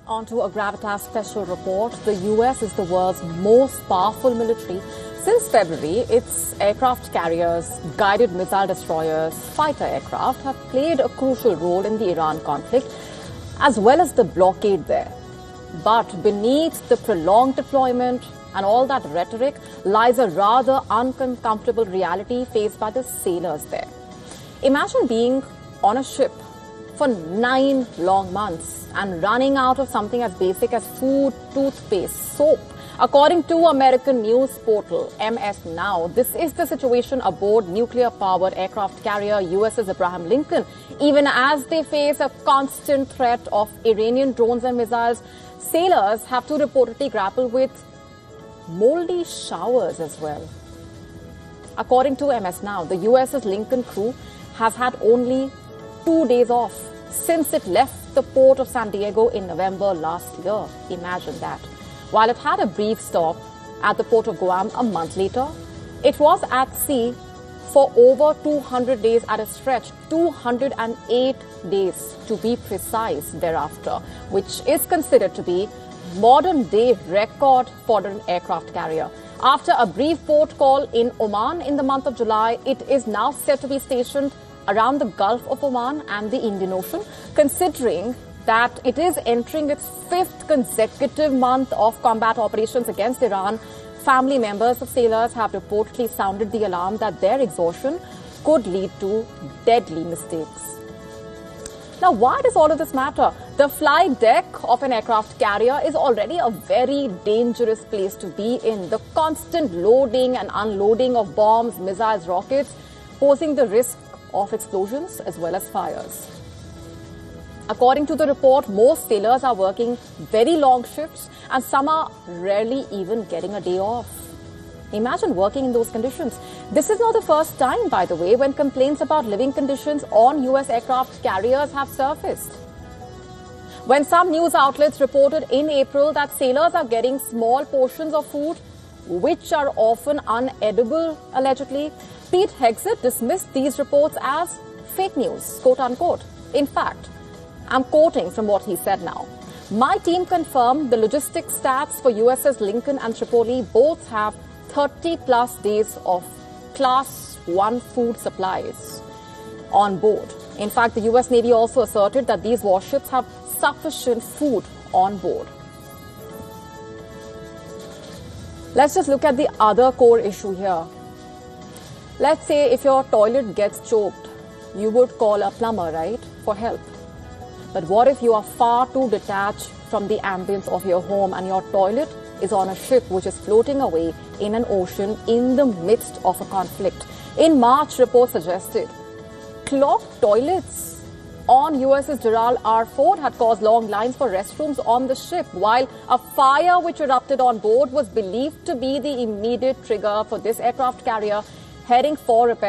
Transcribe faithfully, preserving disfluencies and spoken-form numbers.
Onto a Gravitas special report. The U S is the world's most powerful military. Since February, its aircraft carriers, guided missile destroyers, fighter aircraft have played a crucial role in the Iran conflict, as well as the blockade there. But beneath the prolonged deployment and all that rhetoric lies a rather uncomfortable reality faced by the sailors there. Imagine being on a ship for nine long months and running out of something as basic as food, toothpaste, soap. According to American news portal M S Now, this is the situation aboard nuclear-powered aircraft carrier U S S Abraham Lincoln. Even as they face a constant threat of Iranian drones and missiles, sailors have to reportedly grapple with moldy showers as well. According to M S Now, the U S S Lincoln crew has had only two days off since it left the port of San Diego in November last year. Imagine that. While it had a brief stop at the port of Guam a month later, it was at sea for over two hundred days at a stretch, two hundred eight days to be precise thereafter, which is considered to be modern-day record for an aircraft carrier. After a brief port call in Oman in the month of July, it is now set to be stationed around the Gulf of Oman and the Indian Ocean, considering that it is entering its fifth consecutive month of combat operations against Iran. Family members of sailors have reportedly sounded the alarm that their exhaustion could lead to deadly mistakes. Now, why does all of this matter? The flight deck of an aircraft carrier is already a very dangerous place to be in. The constant loading and unloading of bombs, missiles, rockets, posing the risk of explosions as well as fires. According to the report, most sailors are working very long shifts and some are rarely even getting a day off. Imagine working in those conditions. This is not the first time, by the way, when complaints about living conditions on U S aircraft carriers have surfaced. When some news outlets reported in April that sailors are getting small portions of food, which are often unedible, allegedly, Pete Hegseth dismissed these reports as fake news, quote unquote. In fact, I'm quoting from what he said now. My team confirmed the logistics stats for U S S Lincoln and Tripoli both have thirty plus days of class one food supplies on board. In fact, the U S Navy also asserted that these warships have sufficient food on board. Let's just look at the other core issue here. Let's say if your toilet gets choked, you would call a plumber, right, for help. But what if you are far too detached from the ambience of your home and your toilet is on a ship which is floating away in an ocean in the midst of a conflict? In March, reports suggested clogged toilets on U S S Gerald R. Ford had caused long lines for restrooms on the ship, while a fire which erupted on board was believed to be the immediate trigger for this aircraft carrier heading for repair.